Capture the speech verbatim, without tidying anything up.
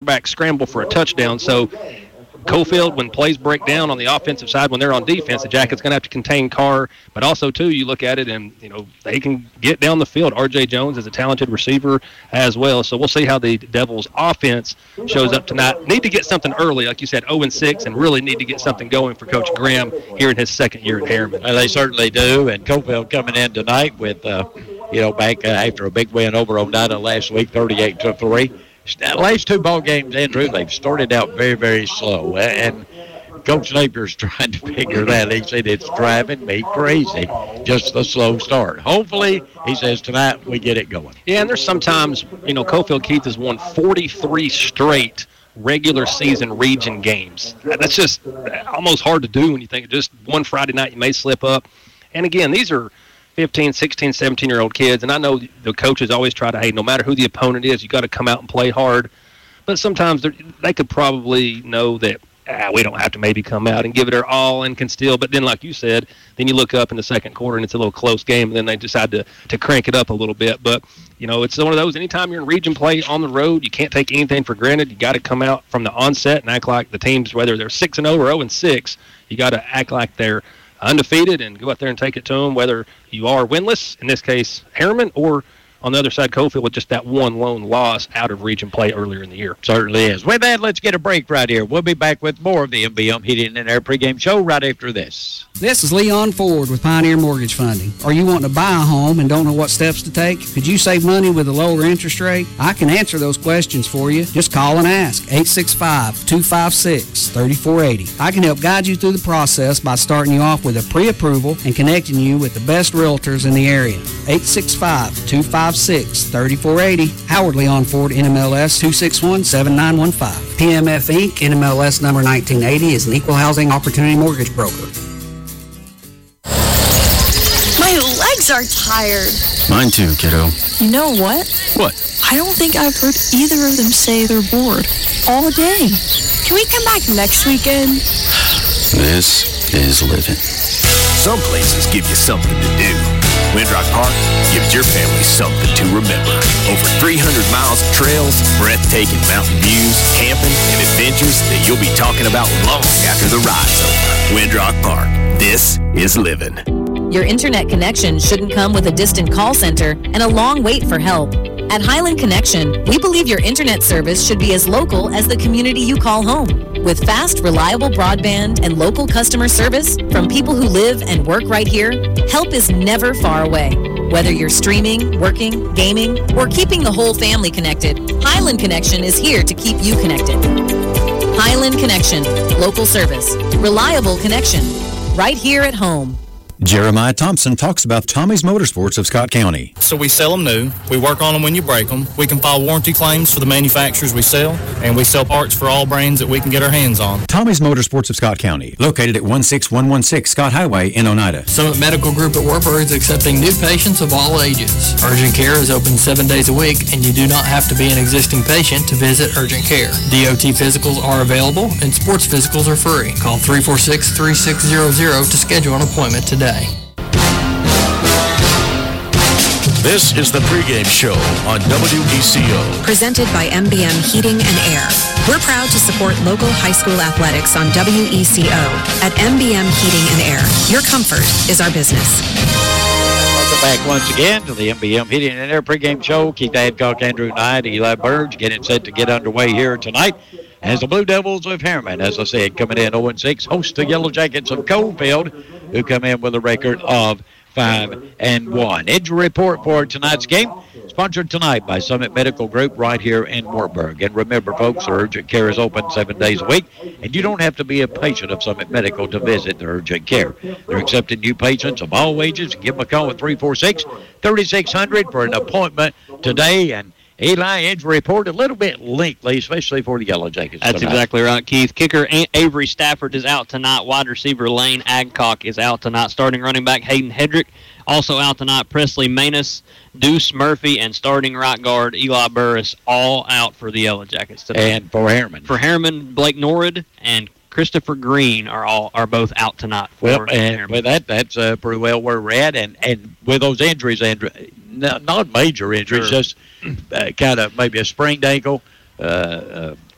quarterback scramble for a touchdown. So Cofield, when plays break down on the offensive side, when they're on defense, the Jackets going to have to contain Carr. But also, too, you look at it and, you know, they can get down the field. R J. Jones is a talented receiver as well. So we'll see how the Devils' offense shows up tonight. Need to get something early, like you said, oh and six, and really need to get something going for Coach Graham here in his second year at Harriman. Well, they certainly do. And Cofield coming in tonight with, uh, you know, back uh, after a big win over Oneida last week, thirty-eight to three. Last two ball games, Andrew, they've started out very, very slow. And Coach Napier's trying to figure that. He said, it's driving me crazy, just the slow start. Hopefully, he says, tonight we get it going. Yeah, and there's sometimes, you know, Cofield Keith has won forty-three straight regular season region games. That's just almost hard to do when you think just one Friday night you may slip up. And, again, these are fifteen, sixteen, seventeen-year-old kids, and I know the coaches always try to, hey, no matter who the opponent is, you got to come out and play hard. But sometimes they could probably know that ah, we don't have to maybe come out and give it our all and can still. But then, like you said, then you look up in the second quarter and it's a little close game, and then they decide to, to crank it up a little bit. But, you know, it's one of those, anytime you're in region play on the road, you can't take anything for granted. You got to come out from the onset and act like the teams, whether they're six and oh or oh and six, you got to act like they're undefeated and go out there and take it to them, whether you are winless, in this case Harriman, or on the other side Cofield with just that one lone loss out of region play earlier in the year. Certainly is. With that, let's get a break right here. We'll be back with more of the M B M Heating and Air pregame show right after this. This is Leon Ford with Pioneer Mortgage Funding. Are you wanting to buy a home and don't know what steps to take? Could you save money with a lower interest rate? I can answer those questions for you. Just call and ask. eight six five, two five six, three four eight zero. I can help guide you through the process by starting you off with a pre-approval and connecting you with the best realtors in the area. eight six five, two five six, three four eight zero. Howard Leon Ford, N M L S two six one, seven nine one five. P M F Incorporated, N M L S number nineteen eighty, is an equal housing opportunity mortgage broker. My legs are tired. Mine too, kiddo. You know what? What? I don't think I've heard either of them say they're bored all day. Can we come back next weekend? This is living. Some places give you something to do. Windrock Park gives your family something to remember. Over three hundred miles of trails, breathtaking mountain views, camping, and adventures that you'll be talking about long after the ride's over. Windrock Park. This is living. Your internet connection shouldn't come with a distant call center and a long wait for help. At Highland Connection, we believe your internet service should be as local as the community you call home. With fast, reliable broadband and local customer service from people who live and work right here, help is never far away. Whether you're streaming, working, gaming, or keeping the whole family connected, Highland Connection is here to keep you connected. Highland Connection, local service, reliable connection, right here at home. Jeremiah Thompson talks about Tommy's Motorsports of Scott County. So we sell them new. We work on them when you break them. We can file warranty claims for the manufacturers we sell, and we sell parts for all brands that we can get our hands on. Tommy's Motorsports of Scott County, located at one six one one six Scott Highway in Oneida. Summit Medical Group at Wartburg is accepting new patients of all ages. Urgent Care is open seven days a week, and you do not have to be an existing patient to visit Urgent Care. D O T physicals are available, and sports physicals are free. Call three four six, three six zero zero to schedule an appointment today. This is the pregame show on W E C O. Presented by M B M Heating and Air. We're proud to support local high school athletics on W E C O. At M B M Heating and Air, your comfort is our business. Welcome back once again to the M B M Heating and Air pregame show. Keith Adcock, Andrew Knight, Eli Burge getting set to get underway here tonight. As the Blue Devils of Harriman, as I said, coming in oh and six, host the Yellow Jackets of Cofield, who come in with a record of five and one. Injury report for tonight's game, sponsored tonight by Summit Medical Group right here in Wartburg. And remember, folks, the urgent care is open seven days a week, and you don't have to be a patient of Summit Medical to visit the urgent care. They're accepting new patients of all ages. Give them a call at three four six, three six zero zero for an appointment today. And Eli, injury report a little bit lengthy, especially for the Yellow Jackets. That's tonight. Exactly right, Keith. Kicker Avery Stafford is out tonight. Wide receiver Lane Adcock is out tonight. Starting running back Hayden Hedrick also out tonight. Presley Manus, Deuce Murphy, and starting right guard Eli Burris all out for the Yellow Jackets tonight. And for Harriman. For Harriman, Blake Norrid and Christopher Green are all are both out tonight. For well, and Harriman. with that, that's uh, pretty well where we're at. And, and with those injuries, Andrew, not major injuries, sure. just uh, kind of maybe a sprained ankle, uh, uh,